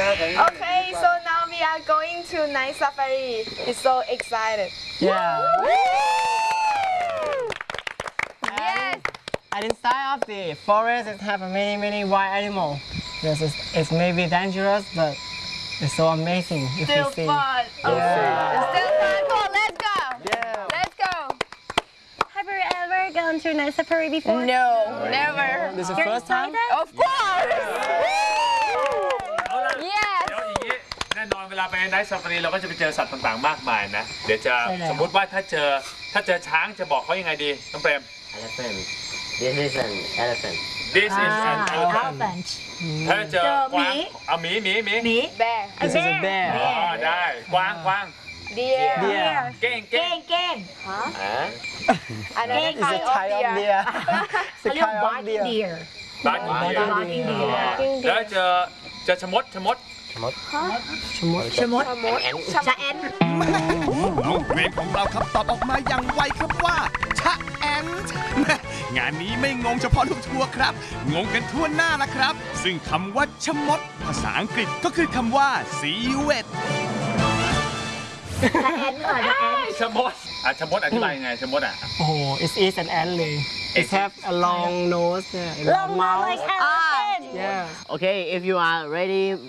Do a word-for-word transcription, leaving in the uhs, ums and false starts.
Okay, so now we are going to night safari. It's so excited. Yeah. Yes. And inside of the forest, it have a many many wild animal. Yes, it's, it's maybe dangerous, but it's so amazing if Still you see. fun. Yeah. It's still fun. Come on, let's go. Yeah. Let's go. Have you ever gone to a night safari before? No, never. This is the You're first time. excited? Of course. เอาล่ะ Yes. เดี๋ยวอย่างนี้แน่นอนเวลาไปไนท์ซาฟารีเราก็จะไปเจอสัตว์ต่างๆมากมายนะ เดี๋ยวจะใช่แล้วสมมุติว่าถ้าเจอถ้าเจอช้างจะบอกเขายังไงดีน้องเปรม Elephant. This is an elephant. This is an elephant elephant. ถ้าเจอกวางหมีเอาหมีหมีหมี Me? Bear. This is a bear. อ๋อได้กวางกวาง Deer. Deer. เก้งเก้ง Gang, gang. Huh? Another It's a kind type of of deer. deer. It's a A little kind of barking deer. deer. บาร์กี้เดีย Barking deer. แล้วเจอเจอชะมดชะมด Chmot. Chmot. Chamot. Chamot. Chaen. น้องเกรนของเราครับตอบออกมาอย่างไวครับว่าชะแอนท์แม่งานนี้ไม่งงเฉพาะลูกทัวร์ครับ งงกันทั่วหน้าละครับ ซึ่งคำว่าชะมดภาษาอังกฤษก็คือคำว่า silhouette Chaen ก่อน Chaen. ชะมดอ่ะชะมดอธิบายยังไงชะมดอ่ะ Oh, it's is an ant เลย It have a long nose, yeah, a long Long mouth. like elephant. Yeah. Okay, if you are ready